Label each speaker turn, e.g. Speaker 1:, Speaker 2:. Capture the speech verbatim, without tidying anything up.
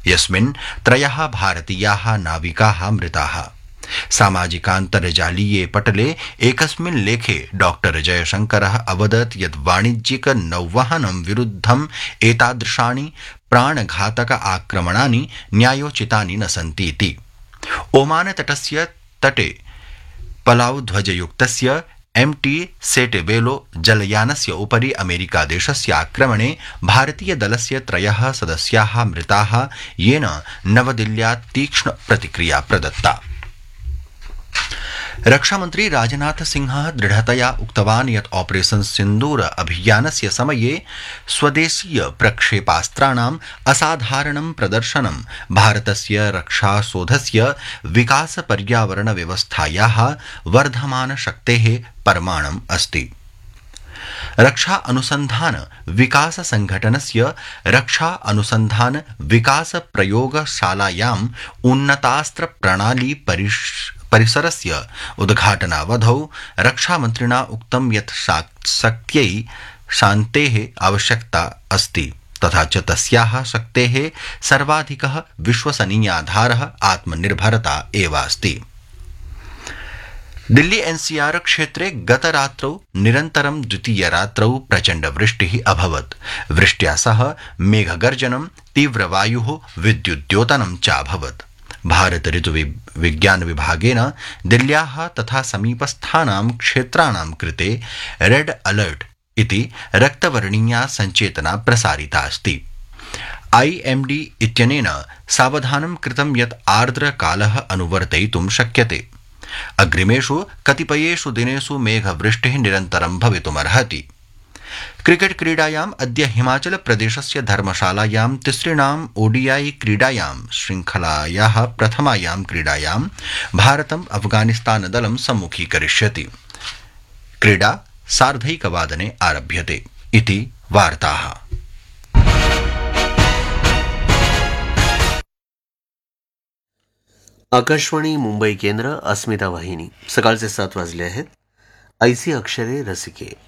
Speaker 1: यस्मिन् त्रयः भारतीयाः नाविकाः मृताः। सामाजिकान्तर्जालीये पटले एकस्मिन् लेखे डॉक्टर जयशंकरः अवदत् यत् वाणिज्यिक नौवहनं विरुद्धम् एतादृशानि प्राणघातक आक्रमणानि न्यायोचितानि न सन्तीति। ओमान तटस्य तटे पलाउ ध्वजयुक्तस्य एम टी सेटेबेलो जलयानस्य उपरि अमेरिकादेशस्य आक्रमणे भारतीयदलस्य त्रयः सदस्याः मृताः, येन नवदिल्ल्यां तीक्ष्ण प्रतिक्रिया प्रदत्ता। रक्षामन्त्री राजनाथ सिंहः दृढतया उक्तवान् यत् ऑपरेशन सिन्दूर अभियानस्य समये स्वदेशीय प्रक्षेपास्त्राणाम् असाधारणं प्रदर्शनं भारतस्य रक्षासौधस्य विकास पर्यावरण व्यवस्थायाः वर्धमान शक्तेः प्रमाणम् अस्ति। रक्षा अनुसंधान विकास संघटनस्य रक्षा अनुसंधान विकास प्रयोगशालायाम् उन्नतास्त्र प्रणाली परिष परिसरस्य उद्घाटनावधौ रक्षामन्त्रिणा उक्तं यत् शक्त्यै शान्तेः आवश्यकता अस्ति तथा च तस्याः शक्तेः सर्वाधिकः विश्वसनीयाधारः आत्मनिर्भरता एव अस्ति। दिल्ली एनसीआर क्षेत्रे गतरात्रौ निरन्तरं द्वितीयरात्रौ प्रचण्डवृष्टिः अभवत्। वृष्ट्या सह मेघगर्जनं, तीव्रवायुः, विद्युद्योतनं च अभवत्। भारत ऋतु विज्ञान विभागेन दिल्ल्याः तथा समीपस्थानां क्षेत्राणां कृते रेड अलर्ट इति रक्तवर्णीया संचेतना प्रसारिता अस्ति। आईएमडी इत्यनेन सावधानं कृतं यत् आर्द्रकालः अनुवर्तयितुं शक्यते। अग्रिमेषु कतिपयेषु दिनेषु मेघवृष्टिः निरन्तरं भवितुमर्हति। क्रिकेट क्रीडायाम् अद्य हिमाचल प्रदेशस्य धर्मशालायां तिसृणाम् ओडीआई क्रीडायां श्रृंखलायाः प्रथमायां क्रीडायां भारतम् अफगानिस्तान दलं सम्मुखीकरिष्यति। क्रीडा सार्धैकवादने आरभ्यते इति वार्ताः।
Speaker 2: आकाशवाणी मुंबई केंद्र, अस्मिता वाहिनी। सकाळचे सात वाजले आहेत। ऐसी अक्षरे रसिके